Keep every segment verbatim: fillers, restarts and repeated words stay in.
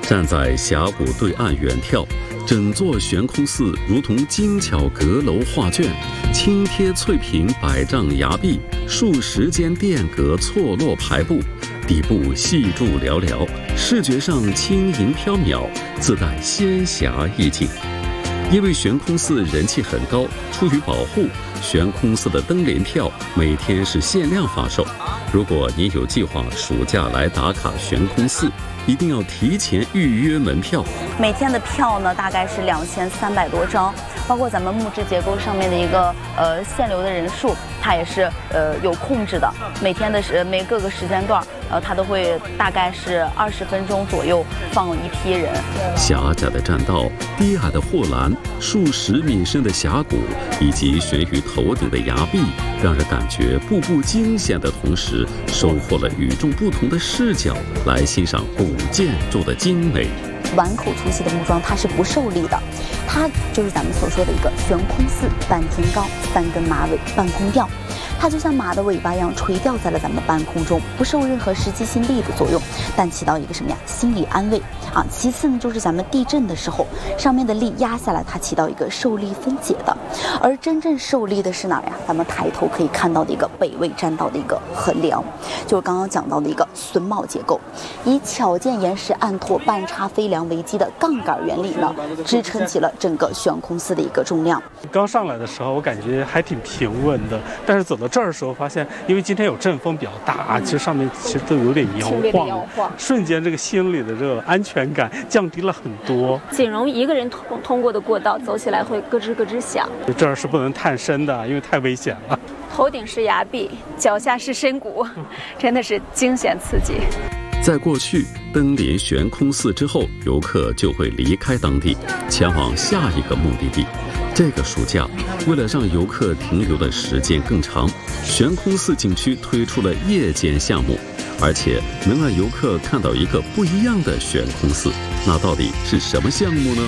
站在峡谷对岸远眺，整座悬空寺如同精巧阁楼画卷，轻贴翠屏百丈崖壁，数十间殿阁错落排布，底部细柱寥寥，视觉上轻盈飘渺，自带仙侠意境。因为悬空寺人气很高，出于保护，悬空寺的灯联票每天是限量发售。如果您有计划暑假来打卡悬空寺，一定要提前预约门票。 每天的票呢，大概是两千三百多张，包括咱们木质结构上面的一个呃限流的人数，它也是呃有控制的。每天的时每各个时间段，呃，它都会大概是二十分钟左右放一批人。 狭窄的栈道、低矮的护栏、数十米深的峡谷，以及悬于头顶的崖壁，让人感觉步步惊险的同时，收获了与众不同的视角来欣赏古建筑的精美。 碗口粗细的木桩，它是不受力的，它就是咱们所说的一个悬空寺，半天高，三根马尾，半空吊。它就像马的尾巴一样垂吊在了咱们半空中，不受任何实际性力的作用，但起到一个什么呀？心理安慰啊。其次呢，就是咱们地震的时候，上面的力压下来，它起到一个受力分解的。而真正受力的是哪儿呀？咱们抬头可以看到的一个北魏栈道的一个横梁，就是刚刚讲到的一个榫卯结构，以巧建岩石暗拓半插飞梁为基的杠杆原理呢，支撑起了整个悬空寺的一个重量。 刚上来的时候，我感觉还挺平稳的，但是走到这儿的时候，发现因为今天有阵风比较大，其实上面其实都有点摇晃，瞬间这个心里的这个安全感降低了很多。 仅容一个人通通过的过道，走起来会咯吱咯吱响。 这儿是不能探身的，因为太危险了。 头顶是崖壁，脚下是深谷，真的是惊险刺激。 在过去，登临悬空寺之后，游客就会离开当地，前往下一个目的地。这个暑假，为了让游客停留的时间更长，悬空寺景区推出了夜间项目，而且能让游客看到一个不一样的悬空寺。那到底是什么项目呢？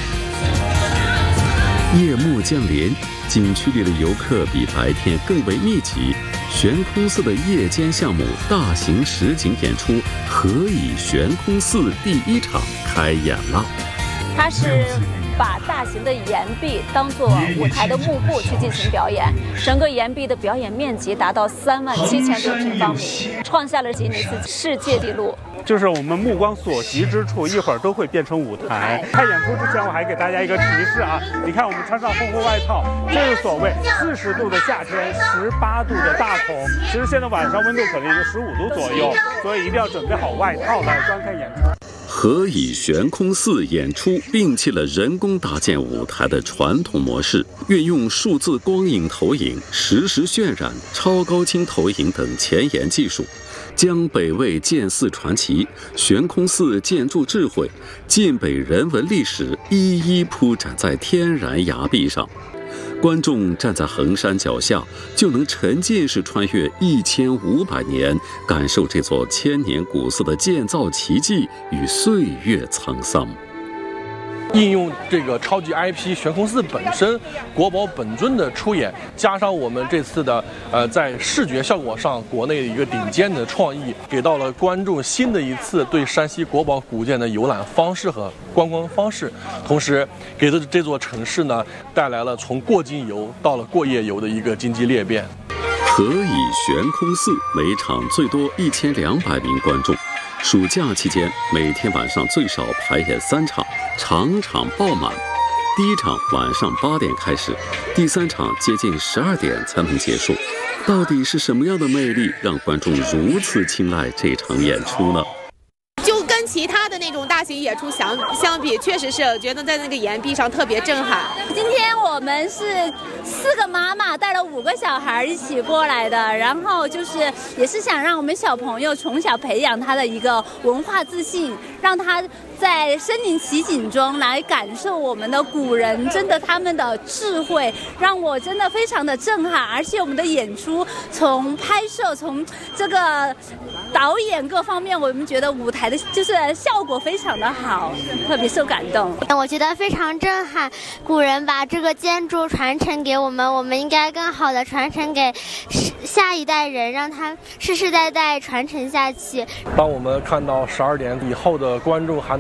夜幕降临，景区里的游客比白天更为密集。悬空寺的夜间项目大型实景演出《何以悬空寺》第一场开演了。 它是把大型的岩壁当作舞台的幕布去进行表演，整个岩壁的表演面积达到三万七千多平方米，创下了吉尼斯世界纪录。 就是我们目光所及之处，一会儿都会变成舞台。看演出之前，我还给大家一个提示啊，你看我们穿上厚厚外套，这是所谓四十度的夏天，十八度的大同。其实现在晚上温度可能也就十五度左右，所以一定要准备好外套来观看演出。 何以悬空寺演出摒弃了人工搭建舞台的传统模式，运用数字光影投影、实时渲染、超高清投影等前沿技术，将北魏建寺传奇、悬空寺建筑智慧、晋北人文历史一一铺展在天然崖壁上。观众站在衡山脚下，就能沉浸式穿越一千五百年，感受这座千年古寺的建造奇迹与岁月沧桑。 应用这个超级 I P 悬空寺本身国宝本尊的出演，加上我们这次的呃在视觉效果上国内一个顶尖的创意，给到了观众新的一次对山西国宝古建的游览方式和观光方式，同时给的这座城市呢带来了从过境游到了过夜游的一个经济裂变。 何以悬空寺每场最多一千两百名观众。暑假期间，每天晚上最少排演三场，场场爆满。第一场晚上八点开始，第三场接近十二点才能结束。到底是什么样的魅力让观众如此青睐这场演出呢？ 就跟其他的那种大型演出相相比，确实是觉得在那个岩壁上特别震撼。 今天我们是四个妈妈带了五个小孩一起过来的，然后就是也是想让我们小朋友从小培养他的一个文化自信，让他在身临其境中来感受我们的古人真的他们的智慧，让我真的非常的震撼。而且我们的演出从拍摄从这个导演各方面，我们觉得舞台的就是效果非常的好，特别受感动。 我觉得非常震撼，古人把这个建筑传承给我们，我们应该更好的传承给下一代人，让它世世代代传承下去。 当我们看到十二点以后的观众还